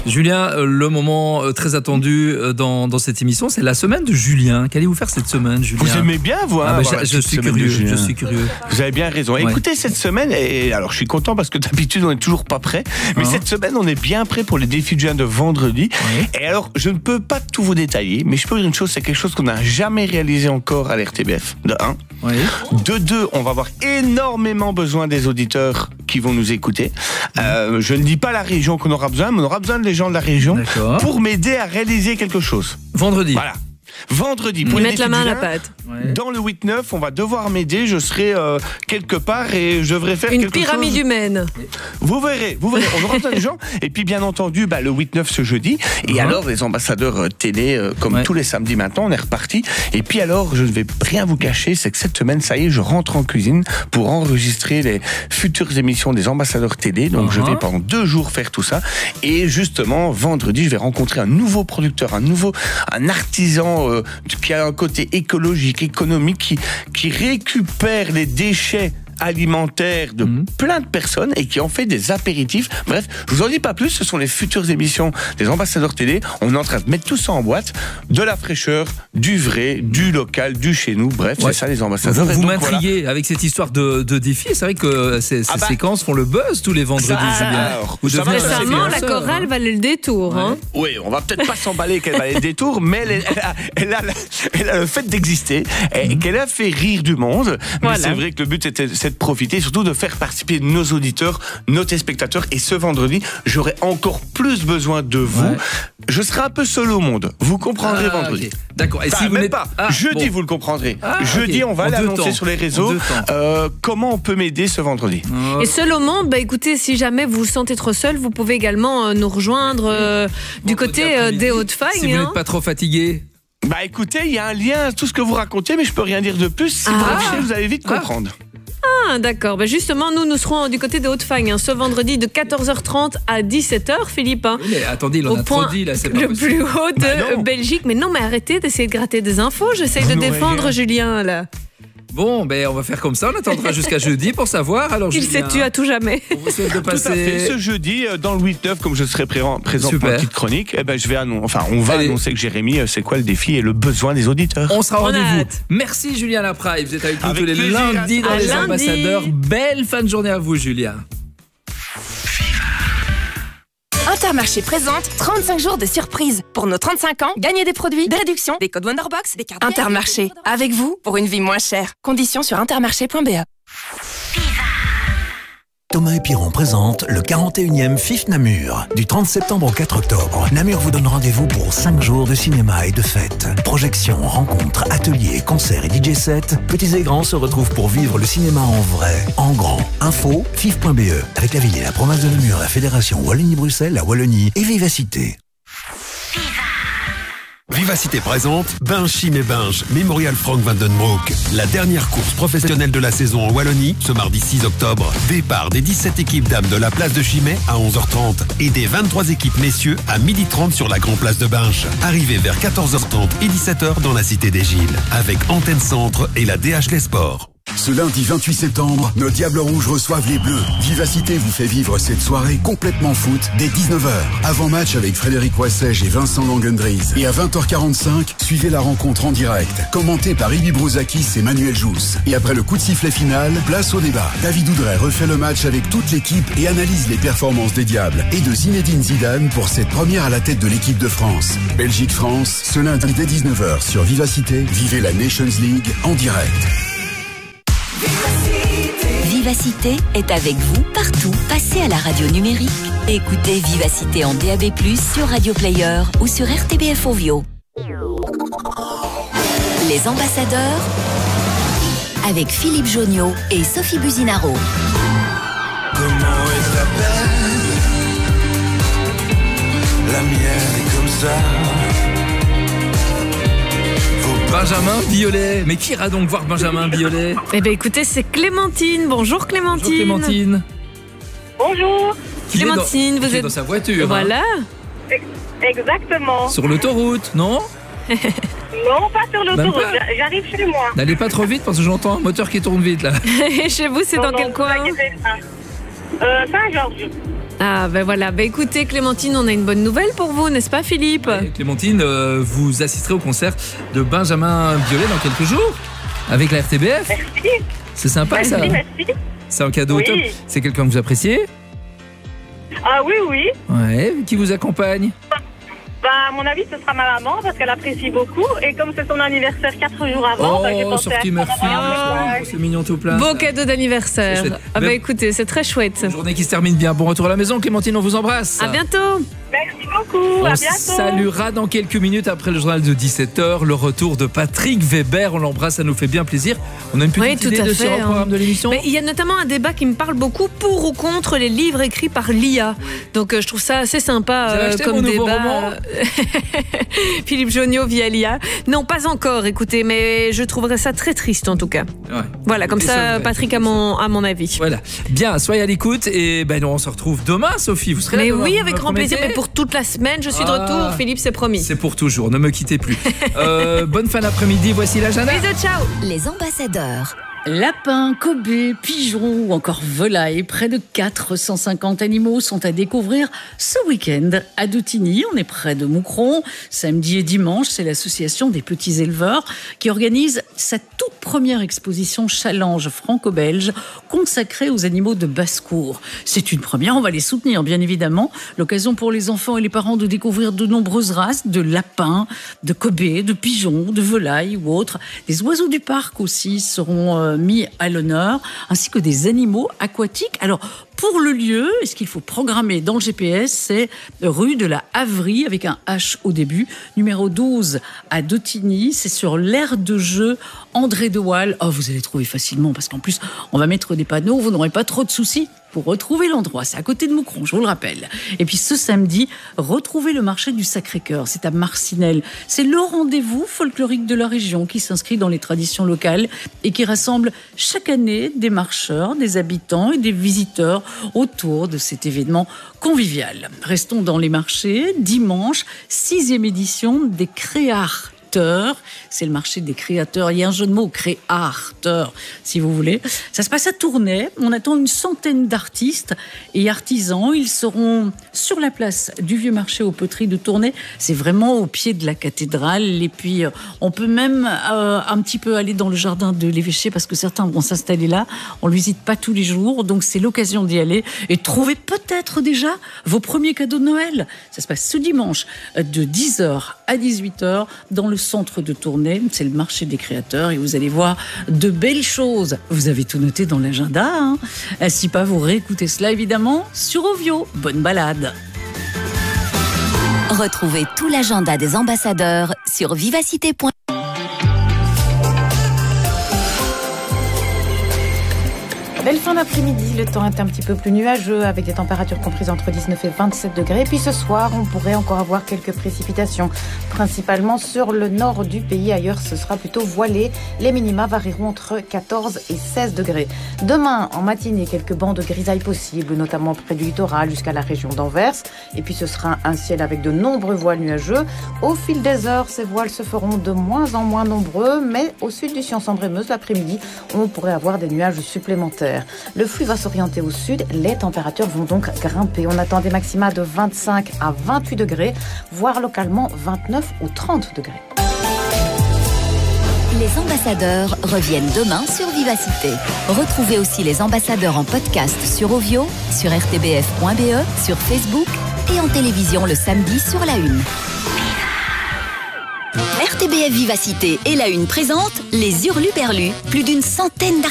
Julien, le moment très attendu dans cette émission, c'est la semaine de Julien. Qu'allez-vous faire cette semaine, Julien? Vous aimez bien, vous, hein, je suis curieux. Vous avez bien raison. Ouais. Écoutez, cette semaine, et alors je suis content parce que d'habitude on n'est toujours pas prêt, mais cette semaine on est bien prêt pour les défis de Julien de vendredi. Et alors, je ne peux pas tout vous détailler, mais je peux vous dire une chose, c'est quelque chose qu'on n'a jamais réalisé encore à l'RTBF, de 1. De 2, on va avoir énormément besoin des auditeurs qui vont nous écouter. Je ne dis pas la région qu'on aura besoin, mais on aura besoin des gens de la région pour m'aider à réaliser quelque chose. Vendredi. Voilà. Vendredi, pour mettre la main à la pâte. Dans le 8-9, on va devoir m'aider. Je serai quelque part et je devrais faire quelque chose. Une pyramide humaine. Vous verrez. On aura besoin des gens. Et puis, bien entendu, le 8-9 ce jeudi. Et alors, les ambassadeurs télé, comme tous les samedis maintenant, on est reparti. Et puis alors, je ne vais rien vous cacher, c'est que cette semaine, ça y est, je rentre en cuisine pour enregistrer les futures émissions des ambassadeurs télé. Donc, je vais pendant 2 jours faire tout ça. Et justement, vendredi, je vais rencontrer un nouveau producteur, un artisan qui a un côté écologique, économique, qui récupère les déchets alimentaires de plein de personnes et qui en fait des apéritifs. Bref, je vous en dis pas plus, ce sont les futures émissions des ambassadeurs télé. On est en train de mettre tout ça en boîte, de la fraîcheur, du vrai, du local, du chez nous. Bref, c'est ça les ambassadeurs. Vous m'intriguez avec cette histoire de défi. C'est vrai que ces séquences font le buzz tous les vendredis, Julien. Récemment, la chorale valait le détour. Hein. Oui, on va peut-être pas s'emballer qu'elle valait le détour, mais elle a le fait d'exister et qu'elle a fait rire du monde. Mais c'est vrai que le but c'est de profiter, surtout de faire participer nos auditeurs, nos téléspectateurs. Et ce vendredi, j'aurai encore plus besoin de vous. Je serai un peu seul au monde. Vous comprendrez vendredi. D'accord. Et si vous n'êtes pas jeudi, vous le comprendrez. Jeudi, on va l'annoncer sur les réseaux. Comment on peut m'aider ce vendredi. Et seul au monde, écoutez, si jamais vous vous sentez trop seul, vous pouvez également nous rejoindre du côté des Hauts-de-Fagne. Si vous n'êtes pas trop fatigué. Écoutez, il y a un lien à tout ce que vous racontez, mais je peux rien dire de plus. Si vous réfléchissez, vous allez vite comprendre. D'accord. Justement, nous serons du côté des Hauts-de-Fagne ce vendredi de 14h30 à 17h, Philippe. Mais attendez, il en a trop dit là, c'est pas le possible. plus haut de Belgique. Mais non, mais arrêtez d'essayer de gratter des infos. J'essaye de défendre Julien là. Bon, on va faire comme ça. On attendra jusqu'à jeudi pour savoir. Alors, il s'est tué à tout jamais. On vous souhaite de passer. Tout à fait. Ce jeudi, dans le 8-9, comme je serai présent pour une petite chronique, on va annoncer que Jérémy, c'est quoi le défi et le besoin des auditeurs. On sera au rendez-vous. Merci Julien Lapraille. Vous êtes avec nous tous les lundis dans les ambassadeurs. Belle fin de journée à vous, Julien. Intermarché présente 35 jours de surprise. Pour nos 35 ans, gagnez des produits, des réductions, des codes Wonderbox, des cartes. Intermarché, avec vous pour une vie moins chère. Conditions sur intermarché.be. Thomas et Piron présente le 41e FIF Namur. Du 30 septembre au 4 octobre, Namur vous donne rendez-vous pour 5 jours de cinéma et de fêtes. Projections, rencontres, ateliers, concerts et DJ sets, petits et grands se retrouvent pour vivre le cinéma en vrai, en grand. Info, fif.be, avec la ville et la province de Namur, la fédération Wallonie-Bruxelles, la Wallonie et Vivacité. Vivacité présente Binge Chimay Binge, Mémorial Frank Van Den Broek. La dernière course professionnelle de la saison en Wallonie, ce mardi 6 octobre. Départ des 17 équipes dames de la place de Chimay à 11h30 et des 23 équipes messieurs à 12h30 sur la grande place de Binge. Arrivée vers 14h30 et 17h dans la cité des Gilles, avec Antenne Centre et la DH Les Sports. Ce lundi 28 septembre, nos Diables Rouges reçoivent les Bleus. Vivacité vous fait vivre cette soirée complètement foot dès 19h. Avant-match avec Frédéric Wassège et Vincent Langendries. Et à 20h45, suivez la rencontre en direct, commentée par Ibi Brouzakis et Manuel Jousse. Et après le coup de sifflet final, place au débat. David Oudray refait le match avec toute l'équipe et analyse les performances des Diables et de Zinedine Zidane pour cette première à la tête de l'équipe de France. Belgique-France, ce lundi dès 19h sur Vivacité, vivez la Nations League en direct. Vivacité est avec vous partout. Passez à la radio numérique. Écoutez Vivacité en DAB+, sur Radio Player ou sur RTBF Ovio. Les ambassadeurs avec Philippe Joniot et Sophie Buzinaro. Comment est ta belle? La mienne est comme ça. Benjamin Biolay. Mais qui ira donc voir Benjamin Biolay? Écoutez, c'est Clémentine. Bonjour Clémentine. Bonjour Clémentine. Bonjour. Clémentine, vous êtes dans sa voiture. Voilà. Exactement. Sur l'autoroute, non? Non, pas sur l'autoroute. J'arrive chez moi. N'allez pas trop vite parce que j'entends un moteur qui tourne vite là. Et chez vous, c'est dans quel coin? Saint-Georges. Ah ben voilà, écoutez Clémentine, on a une bonne nouvelle pour vous, n'est-ce pas Philippe? Clémentine, vous assisterez au concert de Benjamin Biolay dans quelques jours avec la RTBF. Merci. C'est sympa Merci. C'est un cadeau Oui. top. C'est quelqu'un que vous appréciez? Ah oui. Ouais, qui vous accompagne? À mon avis, ce sera ma maman parce qu'elle apprécie beaucoup. Et comme c'est son anniversaire 4 jours avant, j'ai pensé à sortie Murphy. C'est mignon tout plein. Beau ça. cadeau d'anniversaire. Mais- Écoutez, c'est très chouette. Une journée qui se termine bien. Bon retour à la maison, Clémentine, on vous embrasse. À bientôt. Merci beaucoup. On À bientôt. saluera dans quelques minutes après le journal de 17h le retour de Patrick Weber. On l'embrasse, ça nous fait bien plaisir. On a une petite idée de sur le programme de l'émission. Mais il y a notamment un débat qui me parle beaucoup pour ou contre les livres écrits par l'IA. Donc je trouve ça assez Vous sympa avez acheté comme mon nouveau débat. roman Philippe Jonniot via l'IA. Non, pas encore, écoutez, mais je trouverais ça très triste en tout cas. Ouais. Voilà, comme Et ça, vrai. Patrick a mon avis. Voilà. Bien, soyez à l'écoute et nous, on se retrouve demain, Sophie. Vous serez là Mais demain, oui, vous avec me grand plaisir. promettez Mais pour toute la semaine, je suis de retour. Philippe, c'est promis. C'est pour toujours, ne me quittez plus. Bonne fin d'après-midi, voici l'agenda. Bisous, ciao. Les ambassadeurs. Lapins, kobés, pigeons ou encore volailles, près de 450 animaux sont à découvrir ce week-end à Doutigny. On est près de Moucron. Samedi et dimanche, c'est l'association des petits éleveurs qui organise sa toute première exposition challenge franco-belge consacrée aux animaux de basse-cour. C'est une première, on va les soutenir bien évidemment. L'occasion pour les enfants et les parents de découvrir de nombreuses races de lapins, de kobés, de pigeons, de volailles ou autres. Des oiseaux du parc aussi seront mis à l'honneur, ainsi que des animaux aquatiques. Alors, pour le lieu, et ce qu'il faut programmer dans le GPS, c'est rue de la Havrie, avec un H au début, numéro 12 à Doutigny. C'est sur l'aire de jeu André de Waal. Oh, vous allez trouver facilement, parce qu'en plus, on va mettre des panneaux, vous n'aurez pas trop de soucis pour retrouver l'endroit. C'est à côté de Moucron, je vous le rappelle. Et puis ce samedi, retrouvez le marché du Sacré-Cœur. C'est à Marcinelle. C'est le rendez-vous folklorique de la région qui s'inscrit dans les traditions locales et qui rassemble chaque année des marcheurs, des habitants et des visiteurs autour de cet événement convivial. Restons dans les marchés. Dimanche, 6e édition des Créarteurs. C'est le marché des créateurs. Il y a un jeu de mots, créarteurs, si vous voulez. Ça se passe à Tournai. On attend une centaine d'artistes et artisans. Ils seront sur la place du Vieux Marché aux Poteries de Tournai. C'est vraiment au pied de la cathédrale. Et puis, on peut même un petit peu aller dans le jardin de l'évêché parce que certains vont s'installer là. On ne le visite pas tous les jours. Donc, c'est l'occasion d'y aller et de trouver peut-être déjà vos premiers cadeaux de Noël. Ça se passe ce dimanche de 10h à 18h dans le centre de Tournai. C'est le marché des créateurs et vous allez voir de belles choses. Vous avez tout noté dans l'agenda, hein. Si pas, vous réécoutez cela évidemment sur Ovio. Bonne balade. Retrouvez tout l'agenda des ambassadeurs sur vivacité.fr. Belle fin d'après-midi, le temps est un petit peu plus nuageux avec des températures comprises entre 19 et 27 degrés. Et puis ce soir, on pourrait encore avoir quelques précipitations, principalement sur le nord du pays. Ailleurs, ce sera plutôt voilé. Les minima varieront entre 14 et 16 degrés. Demain, en matinée, quelques bancs de grisaille possibles, notamment près du littoral jusqu'à la région d'Anvers. Et puis ce sera un ciel avec de nombreux voiles nuageux. Au fil des heures, ces voiles se feront de moins en moins nombreux, mais au sud du Sion-Sambre-et-Meuse, l'après-midi, on pourrait avoir des nuages supplémentaires. Le flux va s'orienter au sud, les températures vont donc grimper. On attend des maxima de 25 à 28 degrés, voire localement 29 ou 30 degrés. Les ambassadeurs reviennent demain sur Vivacité. Retrouvez aussi les ambassadeurs en podcast sur Ovio, sur rtbf.be, sur Facebook et en télévision le samedi sur La Une. RTBF Vivacité et La Une présente Les Hurluberlus. Plus d'une centaine d'artistes